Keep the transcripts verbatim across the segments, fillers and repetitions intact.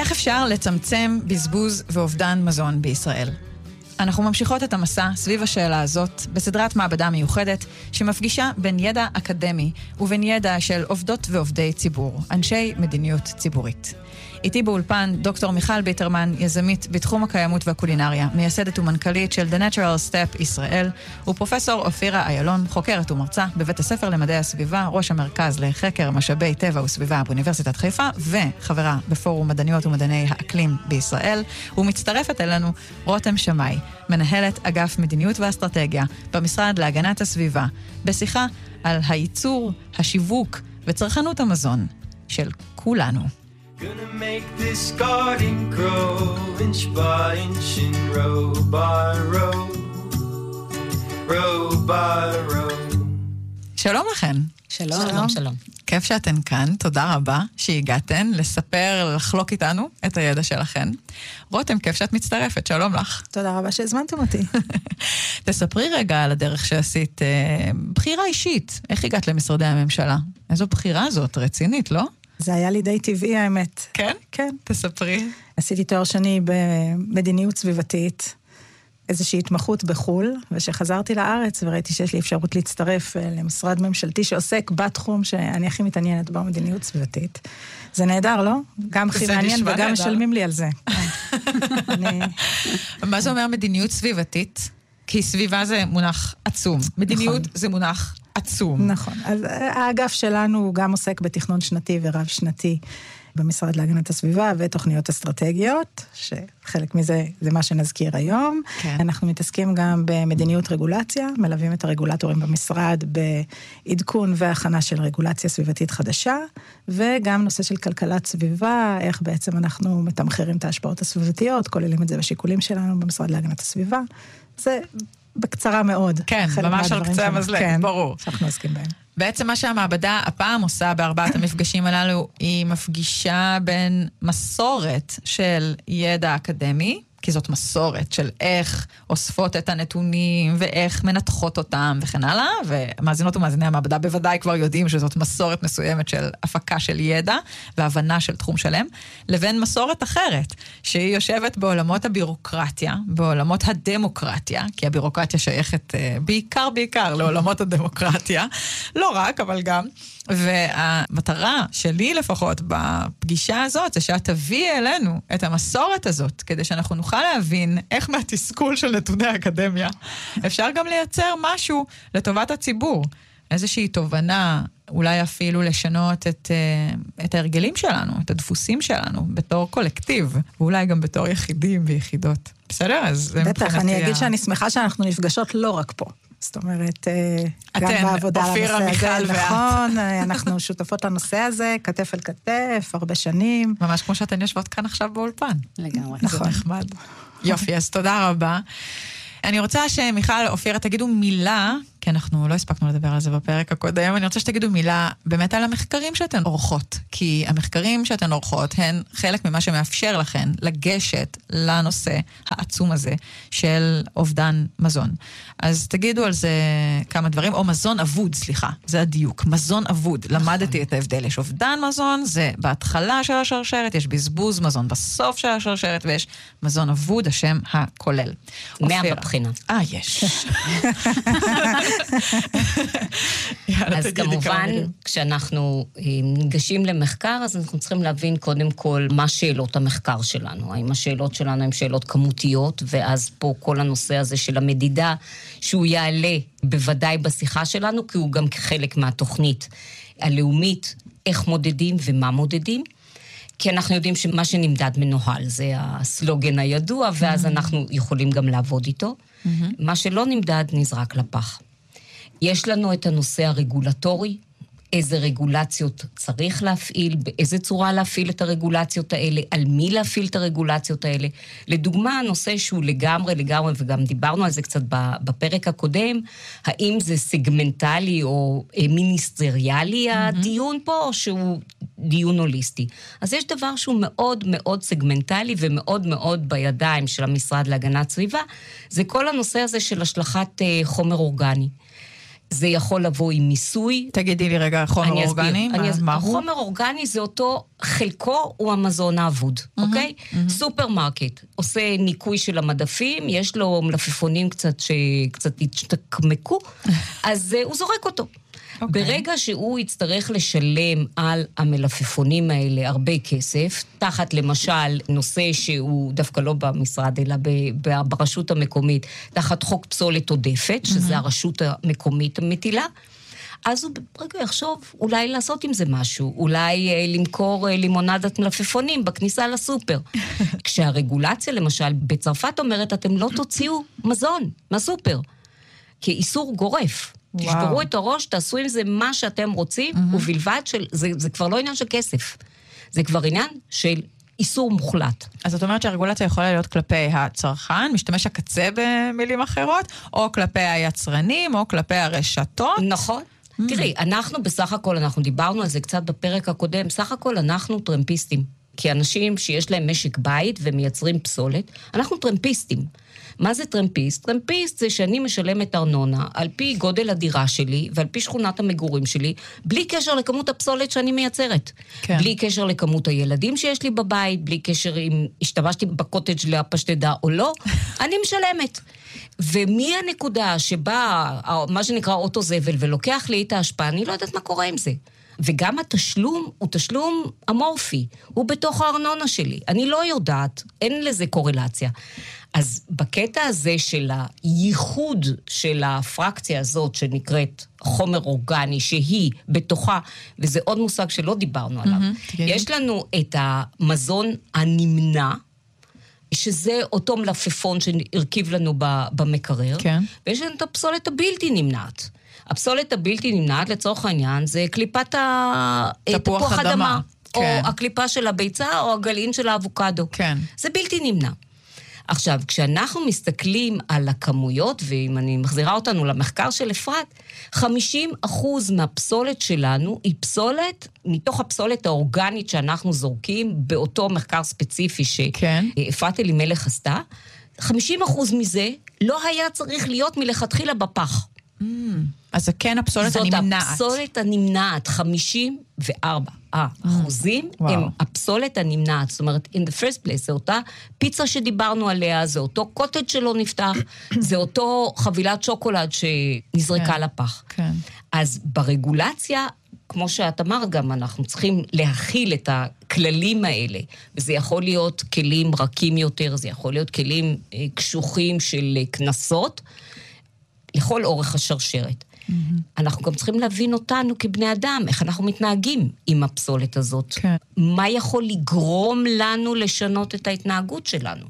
איך אפשר לצמצם בזבוז ואובדן מזון בישראל? אנחנו ממשיכות את המסע סביב השאלה הזאת בסדרת מעבדה מיוחדת שמפגישה בין ידע אקדמי ובין ידע של עובדות ועובדי ציבור, אנשי מדיניות ציבורית. איתי באולפן דוקטור מיכל ביטרמן, יזמית בתחום הקיימות והקולינריה, מייסדת ומנכ"לית של The Natural Step ישראל, ופרופסור אופירה איילון, חוקרת ומרצה בבית הספר למדעי הסביבה, ראש המרכז לחקר משאבי טבע וסביבה באוניברסיטת חיפה, וחברה בפורום מדעניות ומדעני האקלים בישראל, ומצטרפת אלינו רותם שמאי, מנהלת אגף מדיניות ואסטרטגיה במשרד להגנת הסביבה, בשיחה על הייצור, השיווק וצרכנות המזון של כולנו. Gonna make this garden grow inch by inch and row by row, row by row. שלום לכן. שלום. שלום, שלום. כיף שאתן כאן, תודה רבה שהגעתן לספר, לחלוק איתנו את הידע שלכן. רותם, כיף שאת מצטרפת, שלום לך. תודה רבה שהזמנתם אותי. תספרי רגע על הדרך שעשית, אה, בחירה אישית, איך הגעת למשרדי הממשלה? איזו בחירה זאת, רצינית, לא? זה היה לי די טבעי, האמת. כן? כן. תספרי. עשיתי תואר שני במדיניות סביבתית, איזושהי התמחות בחול, ושחזרתי לארץ וראיתי שיש לי אפשרות להצטרף למשרד ממשלתי שעוסק בתחום שאני הכי מתעניינת במדיניות סביבתית. זה נהדר, לא? גם הכי מעניין וגם משלמים לי על זה. מה זה אומר מדיניות סביבתית? כי סביבה זה מונח עצום. מדיניות זה מונח עצום. נכון. אז האגף שלנו גם עוסק בתכנון שנתי ורב שנתי במשרד להגנת הסביבה ותוכניות אסטרטגיות, שחלק מזה זה מה שנזכיר היום. כן. אנחנו מתעסקים גם במדיניות רגולציה, מלווים את הרגולטורים במשרד בעדכון והכנה של רגולציה סביבתית חדשה, וגם נושא של כלכלת סביבה, איך בעצם אנחנו מתמחרים את ההשפעות הסביבתיות, כוללים את זה בשיקולים שלנו במשרד להגנת הסביבה. זה בקצרה מאוד. כן, ממש על קצה המזלג, כן, ברור. שאנחנו עוסקים בהם. בעצם מה שהמעבדה הפעם עושה בארבעת המפגשים הללו, היא מפגישה בין מסורת של ידע אקדמי, כי זאת מסורת של איך אוספות את הנתונים ואיך מנתחות אותם וכן הלאה, ומאזינות ומאזיני המעבדה בוודאי כבר יודעים שזאת מסורת מסוימת של הפקה של ידע והבנה של תחום שלם, לבין מסורת אחרת, שהיא יושבת בעולמות הבירוקרטיה, בעולמות הדמוקרטיה, כי הבירוקרטיה שייכת בעיקר בעיקר לעולמות הדמוקרטיה, לא רק, אבל גם, והמטרה שלי לפחות בפגישה הזאת, זה שאת תביא אלינו את המסורת הזאת, כדי שאנחנו נוכל להבין איך מהתסכול של נתוני האקדמיה, אפשר גם לייצר משהו לטובת הציבור. איזושהי תובנה, אולי אפילו לשנות את, את ההרגלים שלנו, את הדפוסים שלנו, בתור קולקטיב, ואולי גם בתור יחידים ויחידות. בסדר? אז בטח, אני אגיד שאני שמחה שאנחנו נפגשות לא רק פה. זאת אומרת, גם בעבודה לנושא הזה, נכון, אנחנו שותפות לנושא הזה, כתף אל כתף, הרבה שנים. ממש כמו שאתן יושבות כאן עכשיו באולפן. לגמרי. זה נחמד. יופי, אז תודה רבה. אני רוצה שמיכל, אופירה, תגידו מילה, כי אנחנו לא הספקנו לדבר על זה בפרק הקודם, אני רוצה שתגידו מילה באמת על המחקרים שאתן עורכות, כי המחקרים שאתן עורכות הן חלק ממה שמאפשר לכן לגשת לנושא העצום הזה של אובדן מזון. אז תגידו על זה כמה דברים, או מזון אבוד, סליחה, זה הדיוק, מזון אבוד, למדתי את ההבדל, יש אובדן מזון, זה בהתחלה של השרשרת, יש בזבוז מזון בסוף של השרשרת, ויש מזון אבוד, השם הכולל. מאה בבחינה. אה, יש. אז כמובן, כשאנחנו ניגשים למחקר, אז אנחנו צריכים להבין קודם כל מה שאלות המחקר שלנו. האם השאלות שלנו הן שאלות כמותיות, ואז פה כל הנושא הזה של המדידה, שהוא יעלה בוודאי בשיחה שלנו, כי הוא גם חלק מהתוכנית הלאומית, איך מודדים ומה מודדים. כי אנחנו יודעים שמה שנמדד מנוהל, זה הסלוגן הידוע, ואז אנחנו יכולים גם לעבוד איתו. מה שלא נמדד נזרק לפח. יש לנו את הנושא הרגולטורי, איזה רגולציות צריך להפעיל, באיזה צורה להפעיל את הרגולציות האלה, על מי להפעיל את הרגולציות האלה. לדוגמה, הנושא שהוא לגמרי, לגמרי, וגם דיברנו על זה קצת בפרק הקודם, האם זה סגמנטלי או מיניסטריאלי הדיון פה, או שהוא דיון הוליסטי. אז יש דבר שהוא מאוד מאוד סגמנטלי ומאוד מאוד בידיים של המשרד להגנת סביבה, זה כל הנושא הזה של השלכת חומר אורגני. זה יכול לבוא עם מיסוי. תגידי לי רגע, חומר אורגני? אני אסביר. החומר אורגני זה אותו, חלקו הוא המזון האבוד, אוקיי? סופרמרקט עושה ניקוי של המדפים, יש לו מלפפונים קצת שקצת התקמקו, אז הוא זורק אותו. Okay. ברגע שהוא יצטרך לשלם על המלפפונים האלה הרבה כסף, תחת למשל נושא שהוא דווקא לא במשרד, אלא ברשות המקומית, תחת חוק פסולת עודפת, mm-hmm. שזה הרשות המקומית המטילה, אז הוא ברגע יחשוב אולי לעשות עם זה משהו, אולי אה, למכור אה, לימונדת מלפפונים בכניסה לסופר. כשהרגולציה למשל בצרפת אומרת, אתם לא תוציאו מזון מהסופר, כאיסור גורף. תשברו את הראש, תעשו עם זה מה שאתם רוצים, mm-hmm. ובלבד של, זה, זה כבר לא עניין של כסף, זה כבר עניין של איסור מוחלט. אז זאת אומרת שהרגולציה יכולה להיות כלפי הצרכן, משתמש הקצה במילים אחרות, או כלפי היצרנים, או כלפי הרשתות. נכון. Mm-hmm. תראי, אנחנו בסך הכל, אנחנו דיברנו על זה קצת בפרק הקודם, בסך הכל אנחנו טרמפיסטים, כי אנשים שיש להם משק בית ומייצרים פסולת, אנחנו טרמפיסטים. מה זה טרמפיסט? טרמפיסט זה שאני משלמת ארנונה על פי גודל הדירה שלי ועל פי שכונת המגורים שלי, בלי קשר לכמות הפסולת שאני מייצרת. כן. בלי קשר לכמות הילדים שיש לי בבית, בלי קשר אם השתמשתי בקוטג' להפשטדה או לא, אני משלמת. ומי הנקודה שבה, מה שנקרא אוטו זבל, ולוקח לי את ההשפעה, אני לא יודעת מה קורה עם זה. וגם התשלום הוא תשלום אמורפי, הוא בתוך הארנונה שלי. אני לא יודעת, אין לזה קורלציה. אז בקטע הזה של הייחוד של הפרקציה הזאת שנקראת חומר אורגני, שהיא בתוכה, וזה עוד מושג שלא דיברנו עליו, mm-hmm, יש לנו את המזון הנמנע, שזה אותו מלפפון שהרכיב לנו במקרר, כן. ויש לנו את הפסולת הבלתי נמנעת. הפסולת הבלתי נמנעת, לצורך העניין, זה קליפת תפוח אדמה, אדמה כן. או הקליפה של הביצה, או הגלעין של האבוקדו. כן. זה בלתי נמנע. עכשיו, כשאנחנו מסתכלים על הכמויות, ואם אני מחזירה אותנו למחקר של אפרת, חמישים אחוז מהפסולת שלנו היא פסולת, מתוך הפסולת האורגנית שאנחנו זורקים, באותו מחקר ספציפי שאפרת אלימלך עשתה, חמישים אחוז מזה לא היה צריך להיות מלכתחילה בפח. Mm, אז זה כן הפסולת הנמנעת. זאת הפסולת הנמנעת, חמישים וארבע אחוזים mm, הם הפסולת הנמנעת. זאת אומרת, in the first place, זה אותה פיצה שדיברנו עליה, זה אותו קוטג' שלא נפתח, זה אותו חבילת שוקולד שנזרקה כן, לפח. כן. אז ברגולציה, כמו שאת אמרת גם, אנחנו צריכים להכיל את הכללים האלה, וזה יכול להיות כלים רכים יותר, זה יכול להיות כלים אה, קשוחים של כנסות, לכל אורך השרשרת. Mm-hmm. אנחנו גם צריכים להבין אותנו כבני אדם, איך אנחנו מתנהגים עם הפסולת הזאת. כן. מה יכול לגרום לנו לשנות את ההתנהגות שלנו.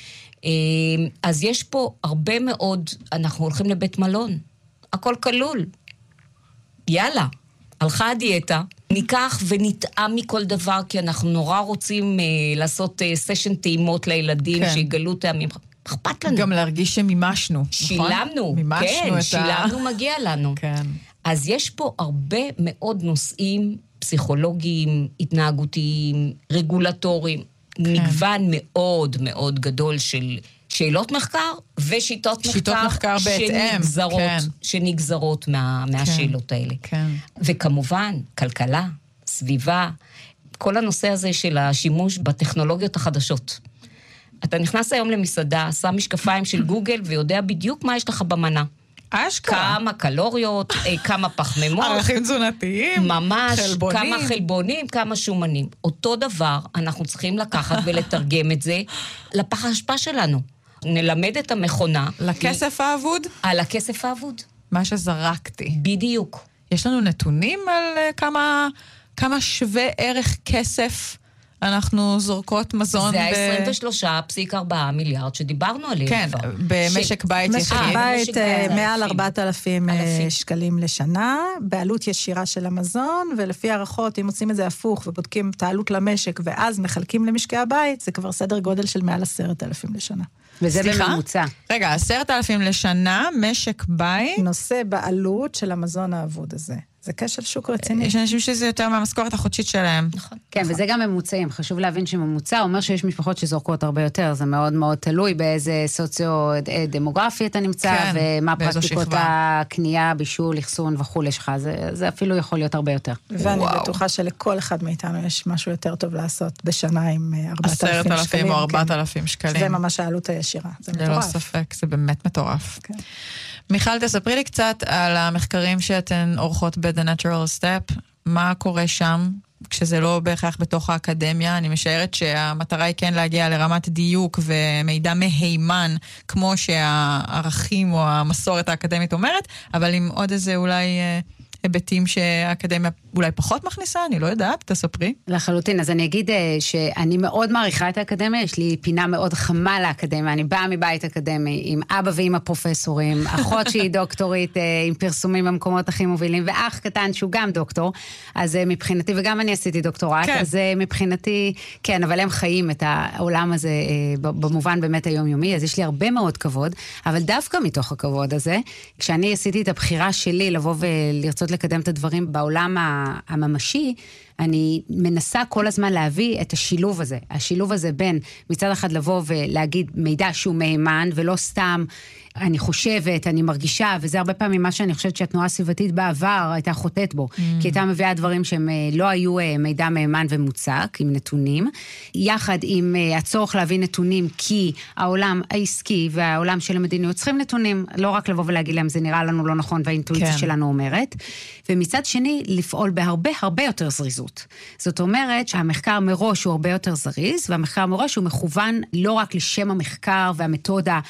אז יש פה הרבה מאוד, אנחנו הולכים לבית מלון, הכל כלול. יאללה, הלכה הדיאטה, ניקח ונטעם מכל דבר, כי אנחנו נורא רוצים לעשות סשן טעימות לילדים, כן. שיגלו טעמים. אכפת לנו. גם להרגיש שמימשנו, שילמנו, נכון? כן, שילמנו, ה... מגיע לנו. כן. אז יש פה הרבה מאוד נושאים פסיכולוגיים, התנהגותיים, רגולטוריים, כן. מגוון מאוד מאוד גדול של שאלות מחקר ושיטות מחקר, מחקר שנגזרות, כן. שנגזרות מה, מהשאלות כן. האלה. כן. וכמובן, כלכלה, סביבה, כל הנושא הזה של השימוש בטכנולוגיות החדשות. אתה נכנס היום למסעדה, שם משקפיים של גוגל, ויודע בדיוק מה יש לך במנה. אשכרה. כמה קלוריות, כמה פחמימות. ערכים תזונתיים. ממש. חלבונים. כמה חלבונים, כמה שומנים. אותו דבר, אנחנו צריכים לקחת ולתרגם את זה לפח האשפה שלנו. נלמד את המכונה. לכסף האבוד? על הכסף האבוד. מה שזרקתי. בדיוק. יש לנו נתונים על כמה, כמה שווה ערך כסף אנחנו זורקות מזון. זה ה-עשרים ושלושה נקודה ארבע מיליארד שדיברנו עליהם. כן, במשק בית יחיד. משק בית מעל ארבעת אלפים שקלים לשנה, בעלות ישירה של המזון, ולפי הערכות, אם עושים את זה הפוך ובודקים את העלות למשק, ואז מחלקים למשקי הבית, זה כבר סדר גודל של מעל עשרת אלפים לשנה. וזה בממוצע. רגע, עשרת אלפים לשנה, משק בית. נושא בעלות של המזון האבוד הזה. זה כשל שוק רציני. יש אנשים שזה יותר מהמשכורת החודשית שלהם. נכון. כן, וזה גם ממוצעים. חשוב להבין שממוצע אומר שיש משפחות שזורקות הרבה יותר. זה מאוד מאוד תלוי באיזה סוציו-דמוגרפי אתה נמצא, ומה פרקטיקות הקנייה, בישול, אחסון וכו' שלך. זה אפילו יכול להיות הרבה יותר. ואני בטוחה שלכל אחד מאיתנו יש משהו יותר טוב לעשות בשנה עם ארבעת אלפים שקלים. עשרת אלפים או ארבעת אלפים שקלים. זה ממש העלות הישירה. זה מטורף. ללא ספק, זה באמת מטורף. מיכל, תספרי לי קצת על המחקרים שאתן עורכות ב-The Natural Step, מה קורה שם, כשזה לא בהכרח בתוך האקדמיה. אני משערת שהמטרה היא כן להגיע לרמת דיוק ומידע מהימן, כמו שהערכים או המסורת האקדמית אומרת, אבל עם עוד איזה אולי היבטים שהאקדמיה אולי פחות מכניסה, אני לא יודעת, תספרי. לחלוטין, אז אני אגיד שאני מאוד מעריכה את האקדמיה, יש לי פינה מאוד חמה לאקדמיה, אני באה מבית אקדמי, עם אבא ואמא פרופסורים, אחות שהיא דוקטורית, עם פרסומים במקומות הכי מובילים, ואח קטן שהוא גם דוקטור, אז מבחינתי, וגם אני עשיתי דוקטורט, כן. אז מבחינתי, כן, אבל הם חיים את העולם הזה במובן באמת היומיומי, אז יש לי הרבה מאוד כבוד, אבל דווקא מתוך הכבוד הזה, כשאני עשיתי את הבחירה שלי לבוא ולרצות לקדם את הדברים בעולם הממשי, אני מנסה כל הזמן להביא את השילוב הזה. השילוב הזה בין מצד אחד לבוא ולהגיד מידע שהוא מהימן, ולא סתם אני חושבת, אני מרגישה, וזה הרבה פעמים מה שאני חושבת שהתנועה הסביבתית בעבר הייתה חוטאת בו, mm. כי הייתה מביאה דברים שהם לא היו מידע מהימן ומוצק, עם נתונים, יחד עם הצורך להביא נתונים, כי העולם העסקי והעולם של המדיניות צריכים נתונים, לא רק לבוא ולהגיד להם, זה נראה לנו לא נכון, והאינטואיציה כן. שלנו אומרת, ומצד שני, לפעול בהרבה הרבה יותר זריזות. זאת אומרת שהמחקר מראש הוא הרבה יותר זריז, והמחקר מראש הוא מכוון לא רק לשם המחקר והמתודה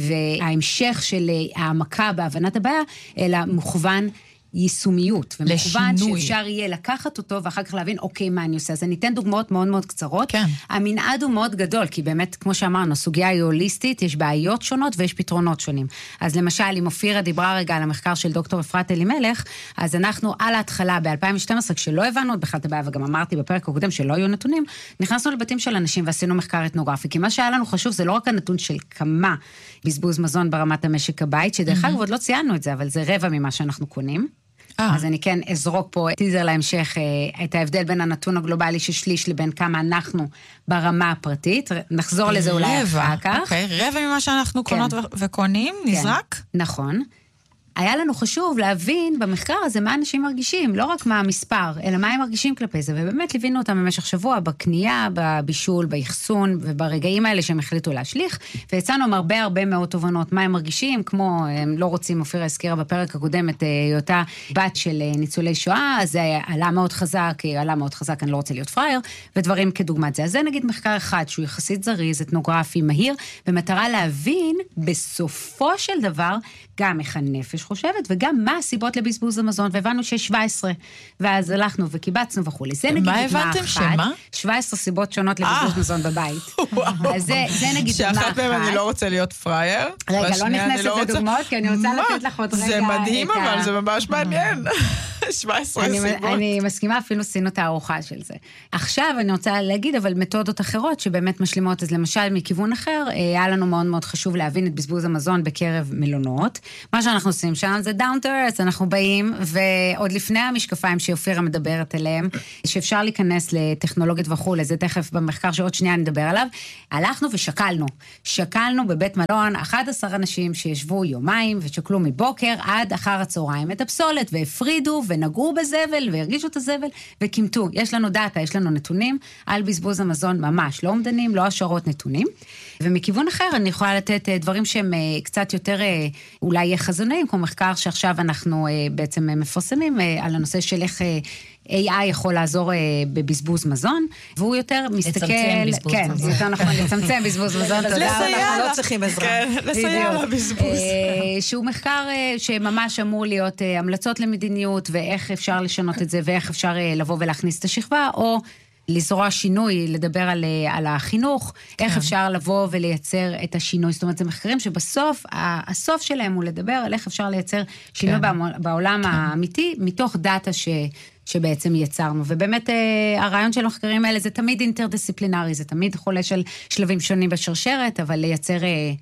וההמשך של העמקה בהבנת הבעיה, אלא מוכוון יישומיות, ומכוון שאפשר יהיה לקחת אותו, ואחר כך להבין, אוקיי, מה אני עושה? אז אני אתן דוגמאות מאוד מאוד קצרות. כן. המנעד הוא מאוד גדול, כי באמת, כמו שאמרנו, הסוגיה היא הוליסטית, יש בעיות שונות ויש פתרונות שונים. אז למשל, אם אופירה דיברה רגע על המחקר של דוקטור אפרת אלימלך, אז אנחנו על ההתחלה, ב-אלפיים ושתים עשרה, כשלא הבנו בכלל את הבעיה, וגם אמרתי בפרק הקודם שלא היו נתונים, נכנסנו לבתים של אנשים ועשינו מחקר אתנוגרפי, כי מה שהיה לנו חשוב זה לא רק הנתון של כמה בזבוז מזון ברמת המשק הבית, שדרך אגב עוד לא ציינו את זה, אבל זה רבע ממה שאנחנו קונים. אז אני כן אזרוק פה טיזר להמשך את ההבדל בין הנתון הגלובלי של שליש לבין כמה אנחנו ברמה הפרטית. נחזור לזה אולי אחר כך. אוקיי, רבע ממה שאנחנו קונות וקונים, נזרק? נכון. היה לנו חשוב להבין במחקר הזה מה אנשים מרגישים, לא רק מה המספר, אלא מה הם מרגישים כלפי זה, ובאמת ליווינו אותם במשך שבוע, בקנייה, בבישול, באחסון, וברגעים האלה שהם החליטו להשליך, ויצאנו עם הרבה הרבה מאוד תובנות, מה הם מרגישים, כמו, הם לא רוצים, אופירה הזכירה בפרק הקודם, את אותה בת של ניצולי שואה, אז זה עלה מאוד חזק, עלה מאוד חזק, אני לא רוצה להיות פרייר, ודברים כדוגמת זה. אז זה נגיד מחקר אחד, שהוא יחסית זריז, אתנוגרפי, מהיר, במטרה להבין, בסופו של דבר, גם איך הנפש חושבת, וגם מה הסיבות לבזבוז המזון, והבנו שיש שבע עשרה, ואז הלכנו וקיבצנו וכו'. זה נגיד מה הבנתם שמה? שבע עשרה סיבות שונות לבזבוז מזון בבית. אז זה נגיד מה אחת. שאחת מהם אני לא רוצה להיות פרייר. רגע, לא נכנסת לדוגמאות, כי אני רוצה לתת לך עוד רגע. זה מדהים, אבל זה ממש מעניין. שבע עשרה סיבות. אני מסכימה, אפילו עשינו את הארוחה של זה. עכשיו אני רוצה להגיד, אבל מתודות אחרות שבאמת משלימות, אז למשל מכיוון אחר, היה לנו מאוד מאוד חשוב להבין את בזבוז המזון בקרב מלונות. מה שאנחנו עושים שם זה down to earth, אנחנו באים, ועוד לפני המשקפיים שאופירה מדברת אליהם, שאפשר להיכנס לטכנולוגיות וכו', זה תכף במחקר שעוד שנייה נדבר עליו, הלכנו ושקלנו. שקלנו בבית מלון אחד עשר אנשים שישבו יומיים ושקלו מבוקר עד אחר הצהריים את הפסולת, והפרידו ונגעו בזבל והרגישו את הזבל וכימתו. יש לנו דאטה, יש לנו נתונים על בזבוז המזון ממש, לא עומדנים, לא השערות נתונים. ומכיוון אחר אני יכולה לתת דברים שהם קצת יותר אולי חזוניים, כמו מחקר שעכשיו אנחנו בעצם מפרסמים על הנושא של איך איי איי יכול לעזור בבזבוז מזון, והוא יותר מסתכל... לצמצם בזבוז כן, מזון. זה יותר נכון, לצמצם בזבוז מזון. לסייע. לא צריכים עזרה. כן, לסייע לבזבוז. שהוא מחקר שממש אמור להיות המלצות למדיניות, ואיך אפשר לשנות את זה, ואיך אפשר לבוא ולהכניס את השכבה, או... לזרוע שינוי, לדבר על, על החינוך, כן. איך אפשר לבוא ולייצר את השינוי. זאת אומרת, זה מחקרים שבסוף, הסוף שלהם הוא לדבר על איך אפשר לייצר שינוי כן. בעולם כן. האמיתי, מתוך דאטה ש, שבעצם יצרנו. ובאמת, הרעיון של המחקרים האלה זה תמיד אינטרדיסציפלינרי, זה תמיד חולש על שלבים שונים בשרשרת, אבל לייצר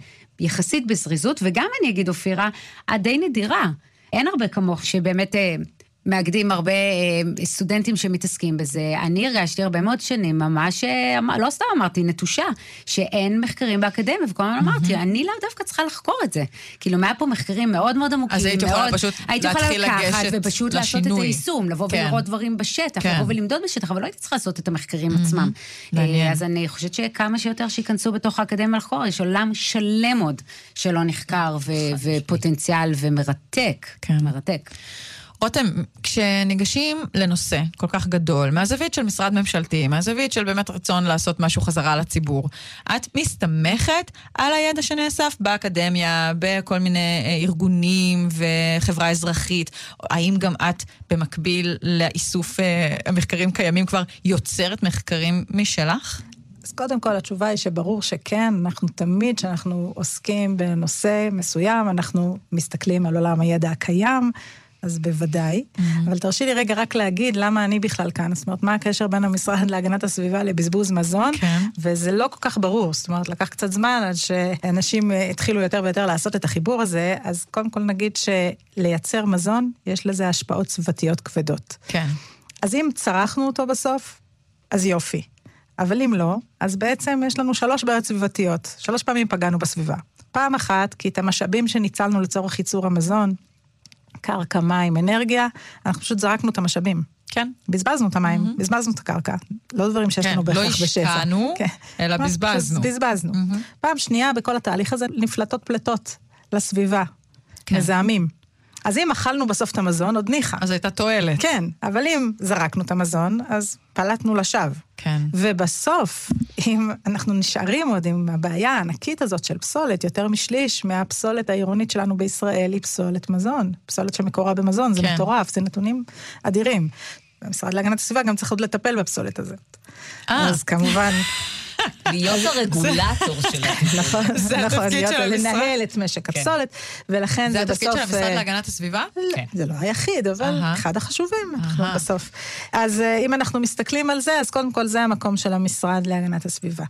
יחסית בזריזות, וגם אני אגיד, אופירה, עד די נדירה. אין הרבה כמוך שבאמת... מאגדים הרבה סטודנטים שמתעסקים בזה. אני הרגשתי הרבה מאוד שנים, ממש, לא סתם אמרתי, נטושה, שאין מחקרים באקדמיה, וכל הזמן אמרתי, אני לא דווקא צריכה לחקור את זה. כאילו, מה פה מחקרים מאוד מאוד עמוקים, אז היית יכולה פשוט להתחיל לגשת לשינוי. ופשוט לעשות את היישום, לבוא ולראות דברים בשטח, לבוא ולמדוד בשטח, אבל לא הייתי צריכה לעשות את המחקרים עצמם. אז אני חושבת שכמה שיותר שיכנסו בתוך האקדמיה לחקור, יש עולם שלם עוד שלא נחקר ופוטנציאל ומרתק. מרתק. רותם, כשניגשים לנושא כל כך גדול, מהזווית של משרד ממשלתי, מהזווית של באמת רצון לעשות משהו חזרה לציבור, את מסתמכת על הידע שנאסף באקדמיה, בכל מיני ארגונים וחברה אזרחית, האם גם את במקביל לאיסוף המחקרים קיימים כבר יוצרת מחקרים משלך? אז קודם כל התשובה היא שברור שכן, אנחנו תמיד שאנחנו עוסקים בנושא מסוים, אנחנו מסתכלים על עולם הידע הקיים, אז בוודאי, mm-hmm. אבל תרשי לי רגע רק להגיד למה אני בכלל כאן, זאת אומרת, מה הקשר בין המשרד להגנת הסביבה לבזבוז מזון, כן. וזה לא כל כך ברור, זאת אומרת, לקח קצת זמן עד שאנשים התחילו יותר ויותר לעשות את החיבור הזה, אז קודם כל נגיד שלייצר מזון, יש לזה השפעות סביבתיות כבדות. כן. אז אם צרכנו אותו בסוף, אז יופי. אבל אם לא, אז בעצם יש לנו שלוש בעיות סביבתיות, שלוש פעמים פגענו בסביבה. פעם אחת, כי את המשאבים שניצלנו לצורך ייצור המזון, קרקע, מים, אנרגיה, אנחנו פשוט זרקנו את המשאבים. כן. בזבזנו את המים, mm-hmm. בזבזנו את הקרקע. לא דברים שיש כן, לנו בהכרח לא בשפע. לא השקענו, כן. אלא בזבזנו. בזבזנו. Mm-hmm. פעם שנייה, בכל התהליך הזה, נפלטות פלטות לסביבה. כן. מזהמים. אז אם אכלנו בסוף את המזון, עוד ניחה. אז הייתה תועלת. כן, אבל אם זרקנו את המזון, אז פלטנו לשווא. כן. ובסוף, אם אנחנו נשארים עוד עם הבעיה הענקית הזאת של פסולת, יותר משליש מהפסולת העירונית שלנו בישראל, היא פסולת מזון. פסולת שמקורה במזון, זה כן. מטורף, זה נתונים אדירים. המשרד להגנת הסביבה גם צריך עוד לטפל בפסולת הזאת. אה. אז כמובן... להיות הרגולטור שלנו. נכון, נכון, להיות לנהל את משק הפסולת, ולכן זה בסוף... זה התפקיד של המשרד להגנת הסביבה? זה לא היחיד, אבל אחד החשובים, אנחנו בסוף. אז אם אנחנו מסתכלים על זה, אז קודם כל זה המקום של המשרד להגנת הסביבה.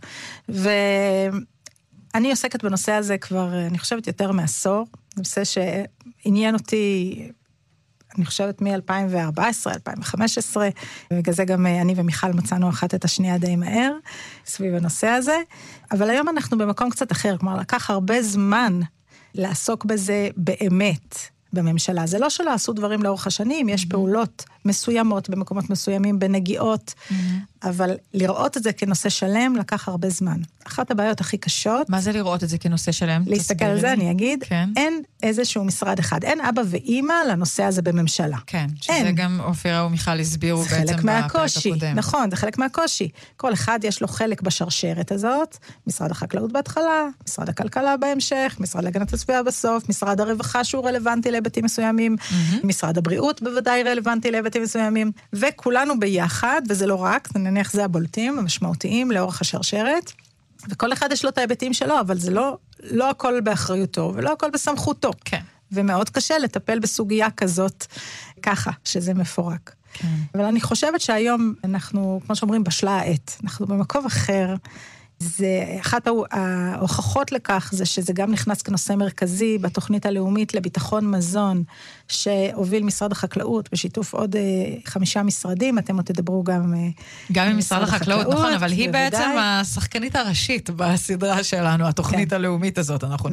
ואני עוסקת בנושא הזה כבר, אני חושבת, יותר מעשור, זה נושא שעניין אותי... אני חושבת מ-אלפיים וארבע עשרה, אלפיים וחמש עשרה, ובגלל זה גם אני ומיכל מצאנו אחת את השנייה די מהר, סביב הנושא הזה, אבל היום אנחנו במקום קצת אחר, כלומר, לקח הרבה זמן לעסוק בזה באמת בממשלה. זה לא שלא עשו דברים לאורך השנים, יש פעולות מסוימות במקומות מסוימים, בנגיעות, אבל לראות את זה כנושא שלם לקח הרבה זמן. אחת הבעיות הכי קשות... מה זה לראות את זה כנושא שלם? להסתכל על זה, אני אגיד, כן. אין איזשהו משרד אחד, אין אבא ואימא לנושא הזה בממשלה. כן, שזה אין. גם אופירה ומיכל הסבירו בעצם בפרק מהקושי. הקודם. נכון, זה חלק מהקושי. כל אחד יש לו חלק בשרשרת הזאת, משרד החקלאות בהתחלה, משרד הכלכלה בהמשך, משרד להגנת הסביבה בסוף, משרד הרווחה שהוא רלוונטי להיבטים מסוימים, mm-hmm. משרד הבריאות בוודאי רלוונטי להיבטים מסוימים, וכולנו ביחד, וזה לא רק, נניח זה הבולטים, המשמעותיים לאורך השרשרת, וכל אחד יש לו את ההיבטים שלו, אבל זה לא, לא הכל באחריותו, ולא הכל בסמכותו. כן. ומאוד קשה לטפל בסוגיה כזאת, ככה, שזה מפורק. כן. אבל אני חושבת שהיום אנחנו, כמו שאומרים, בשלה העת. אנחנו במקום אחר, זה, אחת ההוכחות לכך זה שזה גם נכנס כנושא מרכזי בתוכנית הלאומית לביטחון מזון, שהוביל משרד החקלאות בשיתוף עוד חמישה משרדים, אתם עוד תדברו גם... גם עם משרד החקלאות, נכון, אבל היא בעצם השחקנית הראשית בסדרה שלנו, התוכנית הלאומית הזאת, אנחנו